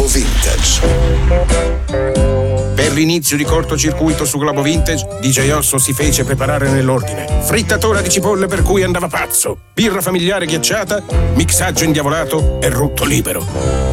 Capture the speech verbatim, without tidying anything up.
Globo Vintage. Per l'inizio di cortocircuito su Globo Vintage, D J Osso si fece preparare nell'ordine: frittatura di cipolle per cui andava pazzo, birra familiare ghiacciata, mixaggio indiavolato e rutto libero.